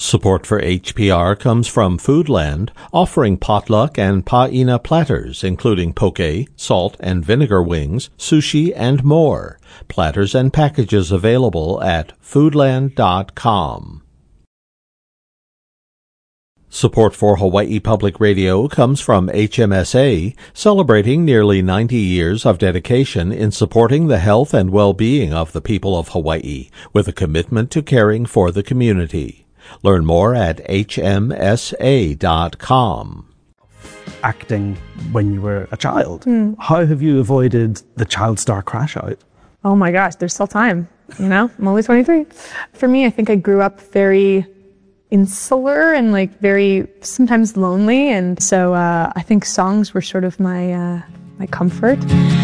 Support for HPR comes from Foodland, offering potluck and paina platters, including poke, salt and vinegar wings, sushi, and more. Platters and packages available at foodland.com. Support for Hawaii Public Radio comes from HMSA, celebrating nearly 90 years of dedication in supporting the health and well-being of the people of Hawaii, with a commitment to caring for the community. Learn more at hmsa.com. Acting when you were a child. How have you avoided the child star crash out? Oh my gosh, there's still time, I'm only 23. For me, I think I grew up very insular and very sometimes lonely, and so I think songs were sort of my comfort.